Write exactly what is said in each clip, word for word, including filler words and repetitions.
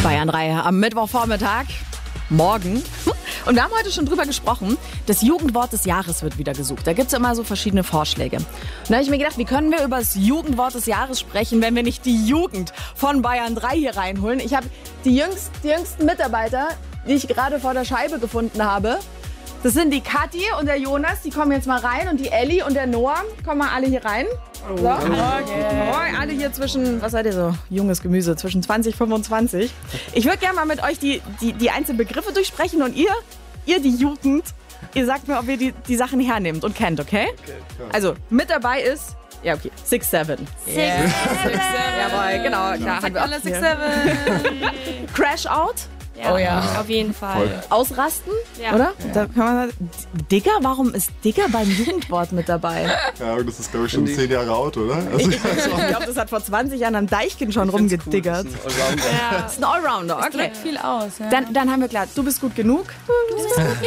Bayern drei am Mittwochvormittag. Morgen. Und wir haben heute schon drüber gesprochen, das Jugendwort des Jahres wird wieder gesucht. Da gibt es immer so verschiedene Vorschläge. Und da habe ich mir gedacht, wie können wir über das Jugendwort des Jahres sprechen, wenn wir nicht die Jugend von Bayern drei hier reinholen. Ich habe die, jüngst, die jüngsten Mitarbeiter, die ich gerade vor der Scheibe gefunden habe. Das sind die Kathi und der Jonas, die kommen jetzt mal rein. Und die Elli und der Noah kommen mal alle hier rein. So. Okay. Alle hier zwischen, was seid ihr so? Junges Gemüse, zwischen zwanzig und fünfundzwanzig. Ich würde gerne mal mit euch die, die, die einzelnen Begriffe durchsprechen und ihr, ihr die Jugend, ihr sagt mir, ob ihr die, die Sachen hernehmt und kennt, okay? Okay, klar. Also, mit dabei ist, ja okay, six seven. Six yeah. seven. Jawohl, genau, klar. Sagt alle six seven. Crash Out. Ja, oh ja, auf jeden Fall. Voll. Ausrasten, ja. oder? Ja. Da kann man, Digger, warum ist Digger beim Jugendwort mit dabei? Ja, das ist, glaube ich, schon zehn Jahre alt, oder? Also, ich glaube, das hat vor zwanzig Jahren am Deichkind schon rumgediggert. Cool. Das ist ein Allrounder. Ja. Das ist ein Allrounder, okay. Das drückt viel aus. Ja. Dann, dann haben wir klar, du bist gut genug. Du bist gut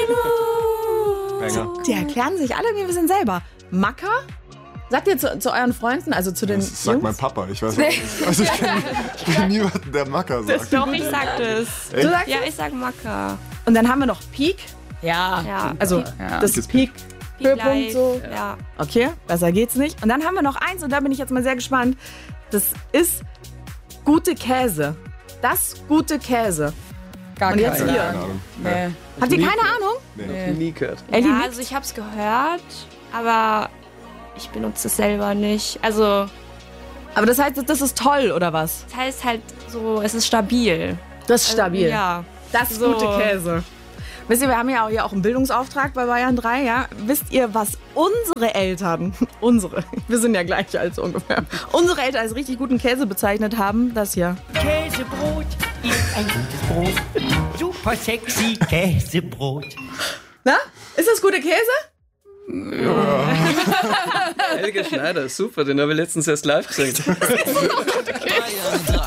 genug. Die erklären sich alle irgendwie ein bisschen selber. Macker? Sagt ihr zu, zu euren Freunden, also zu den Das sagt Jungs? mein Papa, ich weiß nicht. Also ich kenne kenn niemanden, der Macker sagt. Doch, ich sag das. Du sagst ja, ich sag Macker. Und dann haben wir noch Peak. Ja. ja. Also ja. das ist Peak. Höhepunkt so. Ja. Okay, besser geht's nicht. Und dann haben wir noch eins und da bin ich jetzt mal sehr gespannt. Das ist gute Käse. Das gute Käse. Gar und jetzt keine ihr. Ahnung. Nee. Habt ihr keine Ahnung? Nee. Nee. Nie gehört. Elli, Ja, nix? also ich hab's gehört, aber ich benutze es selber nicht. Also Aber das heißt, das ist toll, oder was? das heißt halt so, es ist stabil. Das ist stabil. Also, ja. Das ist So. gute Käse. Wisst ihr, wir haben ja auch, hier auch einen Bildungsauftrag bei Bayern drei, ja? Wisst ihr, was unsere Eltern, unsere, wir sind ja gleich alt so ungefähr, unsere Eltern als richtig guten Käse bezeichnet haben? Das hier. Käsebrot ist ein gutes Brot. Super sexy Käsebrot. Na? Ist das gute Käse? Helge Schneider, super, den habe ich letztens erst live gesehen. Gute Käse.